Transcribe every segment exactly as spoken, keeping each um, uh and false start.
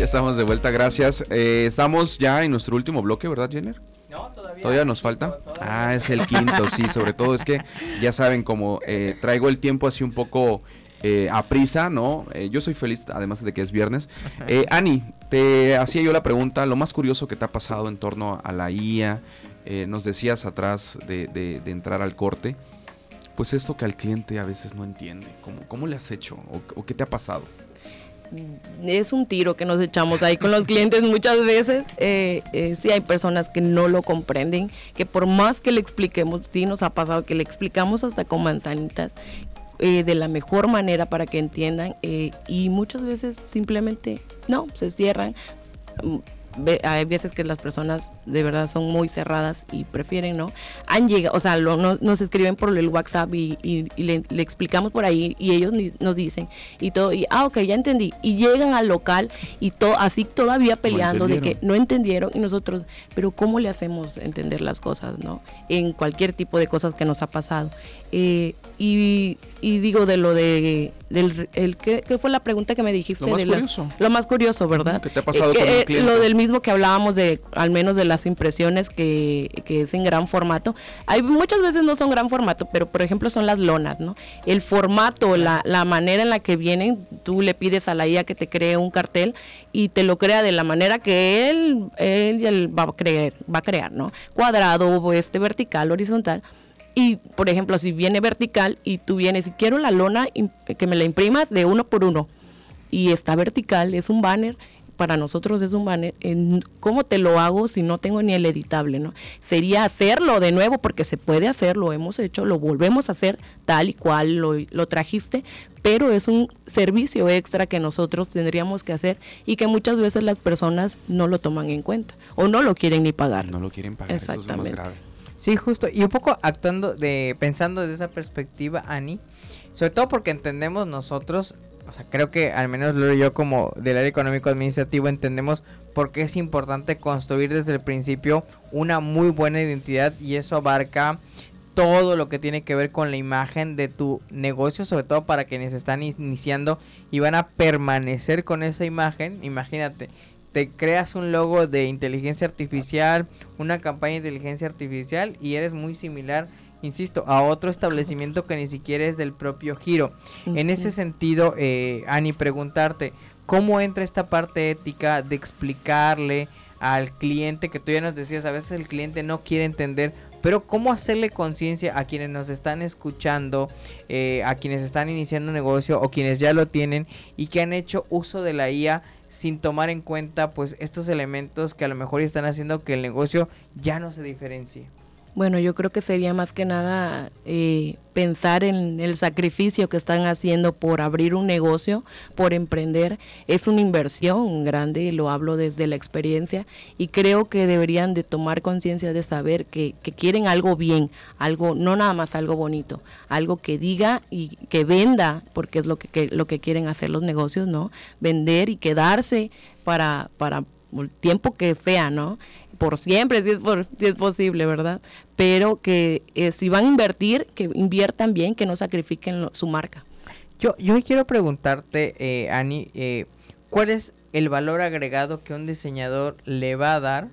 Ya estamos de vuelta, gracias. Eh, estamos ya en nuestro último bloque, ¿verdad, Jenner? No, todavía. ¿Todavía nos falta? Todavía. Ah, es el quinto, sí, sobre todo es que ya saben, como eh, traigo el tiempo así un poco eh, a prisa, ¿no? Eh, yo soy feliz, además de que es viernes. Eh, Ani, te hacía yo la pregunta, lo más curioso que te ha pasado en torno a la I A, eh, nos decías atrás de, de, de entrar al corte, pues esto que al cliente a veces no entiende, ¿cómo, cómo le has hecho o, o qué te ha pasado? Es un tiro que nos echamos ahí con los clientes muchas veces. Eh, eh, sí hay personas que no lo comprenden, que por más que le expliquemos, sí nos ha pasado que le explicamos hasta con manzanitas eh, de la mejor manera para que entiendan eh, y muchas veces simplemente no, se cierran. Hay veces que las personas de verdad son muy cerradas y prefieren, ¿no? Han llegado, o sea, lo, no, nos escriben por el WhatsApp y, y, y le, le explicamos por ahí y ellos ni, nos dicen y todo, y ah, ok, ya entendí. Y llegan al local y todo, así todavía peleando de que no entendieron y nosotros, pero ¿cómo le hacemos entender las cosas, no? En cualquier tipo de cosas que nos ha pasado. Eh, y, y digo de lo de, del, el, ¿qué, ¿qué fue la pregunta que me dijiste? Lo más de la, curioso. Lo más curioso, ¿verdad? ¿Qué te ha pasado eh, con eh, el cliente? Lo del mismo que hablábamos de, al menos de las impresiones que, que es en gran formato. Hay muchas veces no son gran formato, pero por ejemplo son las lonas, ¿no? El formato, la, la manera en la que vienen, tú le pides a la I A que te cree un cartel y te lo crea de la manera que él, él, él va a creer, va a crear, ¿no? Cuadrado, este, vertical, horizontal. Y, por ejemplo, si viene vertical y tú vienes y quiero la lona que me la imprimas de uno por uno y está vertical, es un banner, para nosotros es un banner, ¿cómo te lo hago si no tengo ni el editable, no? Sería hacerlo de nuevo, porque se puede hacer, lo hemos hecho, lo volvemos a hacer tal y cual lo, lo trajiste, pero es un servicio extra que nosotros tendríamos que hacer y que muchas veces las personas no lo toman en cuenta o no lo quieren ni pagar. No lo quieren pagar, exactamente. Eso es lo más grave. Sí, justo, y un poco actuando de, pensando desde esa perspectiva, Ani, sobre todo porque entendemos nosotros, o sea, creo que al menos Lolo y yo como del área económico administrativo entendemos por qué es importante construir desde el principio una muy buena identidad y eso abarca todo lo que tiene que ver con la imagen de tu negocio, sobre todo para quienes están iniciando y van a permanecer con esa imagen. Imagínate, te creas un logo de inteligencia artificial, una campaña de inteligencia artificial y eres muy similar, insisto, a otro establecimiento que ni siquiera es del propio giro. Uh-huh. En ese sentido, eh, Ani, preguntarte, ¿cómo entra esta parte ética de explicarle al cliente, que tú ya nos decías, a veces el cliente no quiere entender, pero cómo hacerle conciencia a quienes nos están escuchando, eh, a quienes están iniciando un negocio o quienes ya lo tienen y que han hecho uso de la I A sin tomar en cuenta pues estos elementos que a lo mejor están haciendo que el negocio ya no se diferencie? Bueno, yo creo que sería más que nada eh, pensar en el sacrificio que están haciendo por abrir un negocio, por emprender. Es una inversión grande, lo hablo desde la experiencia, y creo que deberían de tomar conciencia de saber que, que quieren algo bien, algo, no nada más algo bonito, algo que diga y que venda, porque es lo que, que lo que quieren hacer los negocios, ¿no? Vender y quedarse para, para el tiempo que sea, ¿no? Por siempre, si es, por, si es posible, ¿verdad? Pero que eh, si van a invertir, que inviertan bien, que no sacrifiquen lo, su marca. Yo, yo quiero preguntarte, eh, Ani, eh, ¿cuál es el valor agregado que un diseñador le va a dar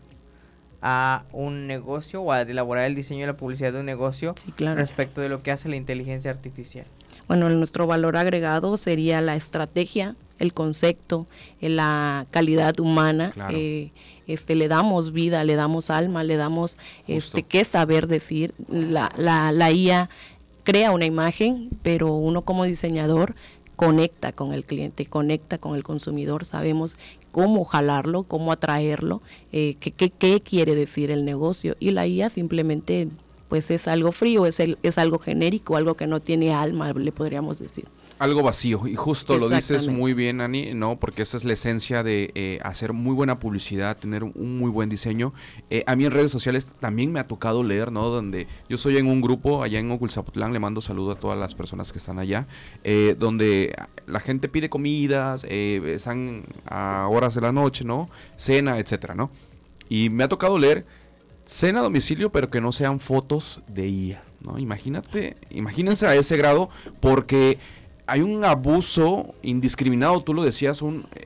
a un negocio o a elaborar el diseño y la publicidad de un negocio, sí, claro, respecto de lo que hace la inteligencia artificial? Bueno, nuestro valor agregado sería la estrategia, el concepto, la calidad humana, claro. eh, este, le damos vida, le damos alma, le damos este, qué saber decir. La, la, la I A crea una imagen, pero uno como diseñador conecta con el cliente, conecta con el consumidor, sabemos cómo jalarlo, cómo atraerlo, eh, qué, qué, qué quiere decir el negocio, y la I A simplemente pues es algo frío, es, el, es algo genérico, algo que no tiene alma, le podríamos decir. Algo vacío, y justo lo dices muy bien, Ani, ¿no? Porque esa es la esencia de eh, hacer muy buena publicidad, tener un muy buen diseño. Eh, a mí en redes sociales también me ha tocado leer, ¿no? Donde yo soy en un grupo allá en Oculzapotlán, le mando saludo a todas las personas que están allá, eh, donde la gente pide comidas, eh, están a horas de la noche, ¿no? Cena, etcétera, ¿no? Y me ha tocado leer cena a domicilio, pero que no sean fotos de I A, ¿no? Imagínate, imagínense a ese grado, porque hay un abuso indiscriminado, tú lo decías, un, eh,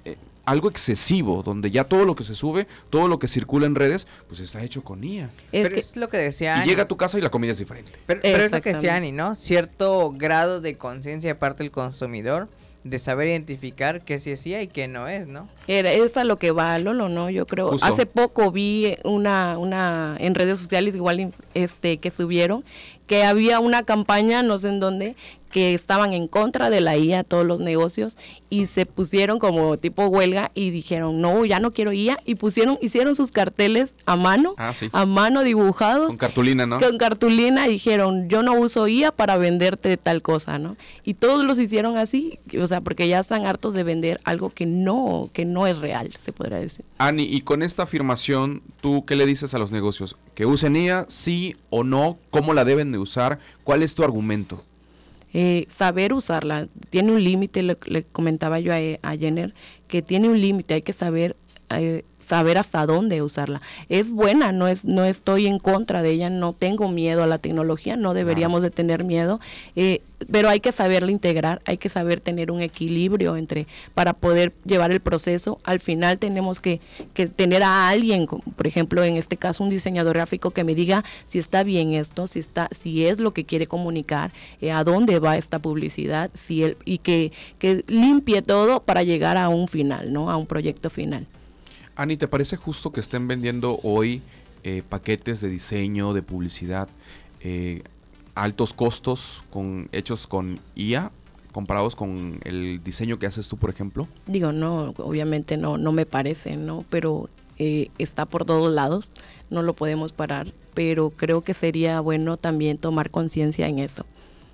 algo excesivo, donde ya todo lo que se sube, todo lo que circula en redes, pues está hecho con I A. Es pero que, es lo que decía Y Ani. llega a tu casa y la comida es diferente. Pero, pero es lo que decía Ani, ¿no? Cierto grado de conciencia de parte del consumidor, de saber identificar qué sí es I A y qué no es, ¿no? Era, es a lo que va Lolo, ¿no? Yo creo, Justo. hace poco vi una, una, en redes sociales igual, este, que subieron, que había una campaña, no sé en dónde, que estaban en contra de la I A, todos los negocios, y se pusieron como tipo huelga y dijeron, no, ya no quiero I A, y pusieron, hicieron sus carteles a mano, ah, sí. a mano dibujados. Con cartulina, ¿no? Con cartulina, dijeron, yo no uso I A para venderte tal cosa, ¿no? Y todos los hicieron así, o sea, porque ya están hartos de vender algo que no, que no es real, se podría decir. Ani, y con esta afirmación, ¿tú qué le dices a los negocios? ¿Que usen I A, sí o no? ¿Cómo la deben de usar? ¿Cuál es tu argumento? Eh, saber usarla, tiene un límite, le, le comentaba yo a, a Jenner, que tiene un límite, hay que saber eh, saber hasta dónde usarla. Es buena, no es no estoy en contra de ella, no tengo miedo a la tecnología, no deberíamos de tener miedo, eh, pero hay que saberla integrar, hay que saber tener un equilibrio entre para poder llevar el proceso. Al final tenemos que, que tener a alguien, por ejemplo, en este caso un diseñador gráfico que me diga si está bien esto, si está, si es lo que quiere comunicar, eh, a dónde va esta publicidad, si él, y que, que limpie todo para llegar a un final, ¿no? A un proyecto final. Ani, ¿te parece justo que estén vendiendo hoy eh, paquetes de diseño, de publicidad, eh, altos costos, con hechos con I A, comparados con el diseño que haces tú, por ejemplo? Digo, no, obviamente no, no me parece, ¿no? Pero eh, está por todos lados, no lo podemos parar, pero creo que sería bueno también tomar conciencia en eso.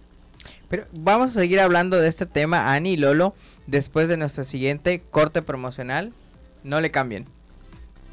Pero vamos a seguir hablando de este tema, Ani y Lolo, después de nuestro siguiente corte promocional. No le cambien.